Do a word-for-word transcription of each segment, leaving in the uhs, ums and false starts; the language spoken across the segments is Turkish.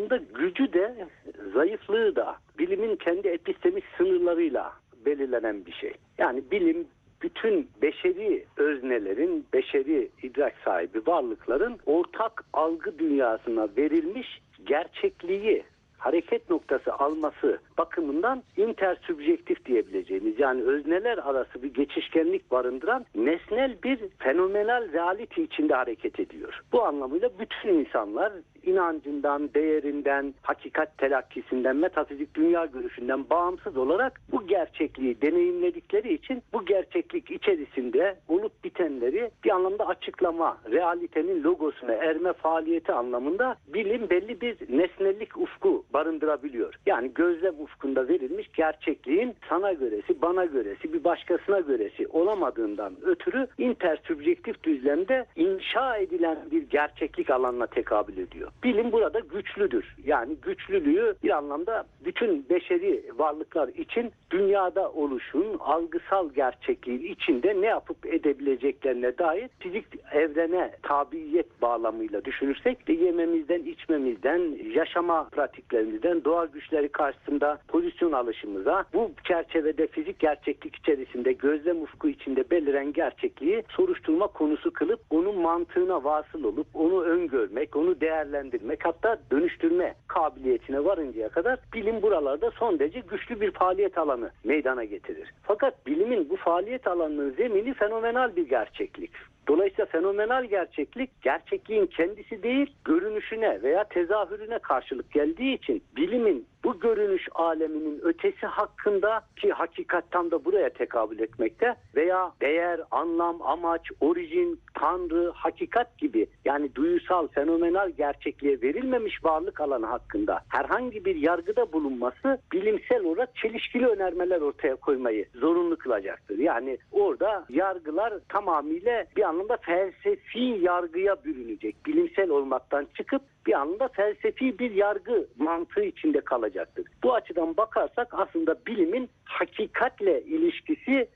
aslında gücü de zayıflığı da bilimin kendi epistemik sınırlarıyla belirlenen bir şey. Yani bilim bütün beşeri öznelerin, beşeri idrak sahibi varlıkların ortak algı dünyasına verilmiş gerçekliği hareket noktası alması bakımından intersübjektif diyebileceğimiz, yani özneler arası bir geçişkenlik barındıran nesnel bir fenomenal reality içinde hareket ediyor. Bu anlamıyla bütün insanlar inancından, değerinden, hakikat telakkisinden, metafizik dünya görüşünden bağımsız olarak bu gerçekliği deneyimledikleri için bu gerçeklik içerisinde olup bitenleri bir anlamda açıklama, realitenin logosuna erme faaliyeti anlamında bilim belli bir nesnellik ufku barındırabiliyor. Yani gözlem ufkunda verilmiş gerçekliğin sana göresi, bana göresi, bir başkasına göresi olamadığından ötürü intersübjektif düzlemde inşa edilen bir gerçeklik alanına tekabül ediyor. Bilim burada güçlüdür. Yani güçlülüğü bir anlamda bütün beşeri varlıklar için dünyada oluşun algısal gerçekliğin içinde ne yapıp edebileceklerine dair fizik evrene tabiyet bağlamıyla düşünürsek de yememizden, içmemizden, yaşama pratiklerimizden, doğa güçleri karşısında pozisyon alışımıza, bu çerçevede fizik gerçeklik içerisinde gözlem ufku içinde beliren gerçekliği soruşturma konusu kılıp onun mantığına vasıl olup onu öngörmek, onu değerlendirmek, hatta dönüştürme kabiliyetine varıncaya kadar bilim buralarda son derece güçlü bir faaliyet alanı meydana getirir. Fakat bilimin bu faaliyet alanının zemini fenomenal bir gerçeklik. Dolayısıyla fenomenal gerçeklik gerçekliğin kendisi değil, görünüşüne veya tezahürüne karşılık geldiği için bilimin bu görünüş aleminin ötesi hakkında, ki hakikat tam da buraya tekabül etmekte, veya değer, anlam, amaç, orijin, tanrı, hakikat gibi yani duyusal, fenomenal gerçekliğe verilmemiş varlık alanı hakkında herhangi bir yargıda bulunması bilimsel olarak çelişkili önermeler ortaya koymayı zorunlu kılacaktır. Yani orada yargılar tamamıyla bir anlamda felsefi yargıya bürünecek. Bilimsel olmaktan çıkıp bir anlamda felsefi bir yargı mantığı içinde kalacaktır. Bu açıdan bakarsak aslında bilimin hakikatle ilişkisi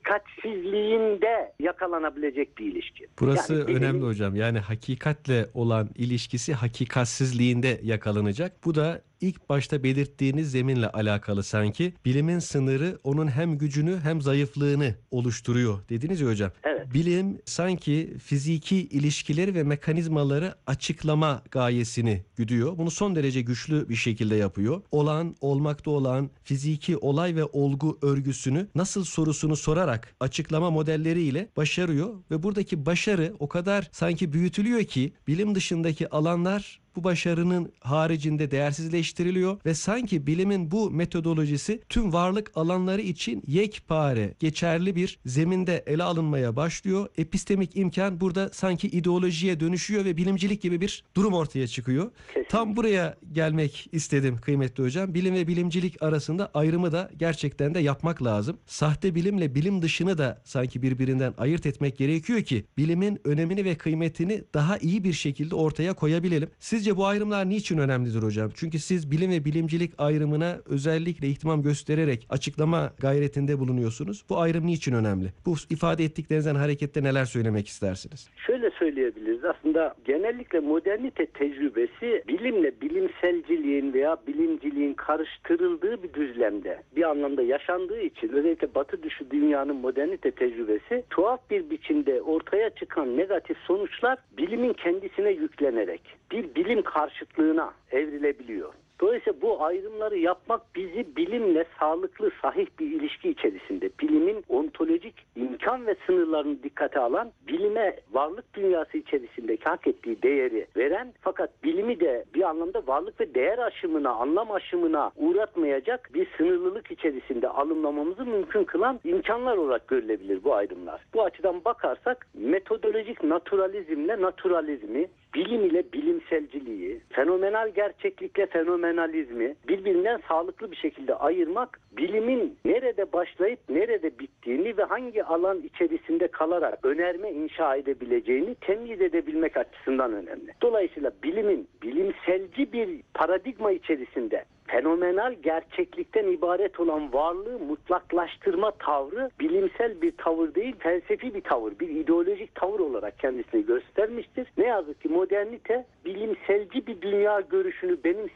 hakikatsizliğinde yakalanabilecek bir ilişki. Burası Yani bilimin... önemli hocam. Yani hakikatle olan ilişkisi hakikatsizliğinde yakalanacak. Bu da ilk başta belirttiğiniz zeminle alakalı sanki. Bilimin sınırı onun hem gücünü hem zayıflığını oluşturuyor dediniz ya hocam. Evet. Bilim sanki fiziki ilişkileri ve mekanizmaları açıklama gayesini güdüyor. Bunu son derece güçlü bir şekilde yapıyor. Olan, olmakta olan fiziki olay ve olgu örgüsünü nasıl sorusunu sorarak açıklama modelleriyle başarıyor ve buradaki başarı o kadar sanki büyütülüyor ki bilim dışındaki alanlar bu başarının haricinde değersizleştiriliyor ve sanki bilimin bu metodolojisi tüm varlık alanları için yekpare, geçerli bir zeminde ele alınmaya başlıyor. Epistemik imkan burada sanki ideolojiye dönüşüyor ve bilimcilik gibi bir durum ortaya çıkıyor. Kesinlikle. Tam buraya gelmek istedim kıymetli hocam. Bilim ve bilimcilik arasında ayrımı da gerçekten de yapmak lazım. Sahte bilimle bilim dışını da sanki birbirinden ayırt etmek gerekiyor ki bilimin önemini ve kıymetini daha iyi bir şekilde ortaya koyabilelim. Sizce bu ayrımlar niçin önemlidir hocam? Çünkü siz bilim ve bilimcilik ayrımına özellikle ihtimam göstererek açıklama gayretinde bulunuyorsunuz. Bu ayrım niçin önemli? Bu ifade ettiklerinizden hareketle neler söylemek istersiniz? Şöyle söyleyebiliriz. Aslında genellikle modernite tecrübesi bilimle bilimselciliğin veya bilimciliğin karıştırıldığı bir düzlemde bir anlamda yaşandığı için özellikle Batı dışı dünyanın modernite tecrübesi tuhaf bir biçimde ortaya çıkan negatif sonuçlar bilimin kendisine yüklenerek bir bilim karşıtlığına evrilebiliyor. Dolayısıyla bu ayrımları yapmak bizi bilimle sağlıklı, sahih bir ilişki içerisinde, bilimin ontolojik imkan ve sınırlarını dikkate alan, bilime varlık dünyası içerisindeki hak ettiği değeri veren fakat bilimi de bir anlamda varlık ve değer aşımına, anlam aşımına uğratmayacak bir sınırlılık içerisinde alımlamamızı mümkün kılan imkanlar olarak görülebilir bu ayrımlar. Bu açıdan bakarsak metodolojik naturalizmle naturalizmi, bilim ile bilimselciliği, fenomenal gerçeklikle fenomenalizmi birbirinden sağlıklı bir şekilde ayırmak, bilimin nerede başlayıp nerede bittiğini ve hangi alan içerisinde kalarak önerme inşa edebileceğini temyiz edebilmek açısından önemli. Dolayısıyla bilimin bilimselci bir paradigma içerisinde fenomenal gerçeklikten ibaret olan varlığı mutlaklaştırma tavrı bilimsel bir tavır değil, felsefi bir tavır, bir ideolojik tavır olarak kendisini göstermiştir. Ne yazık ki modernite bilimselci bir dünya görüşünü benimse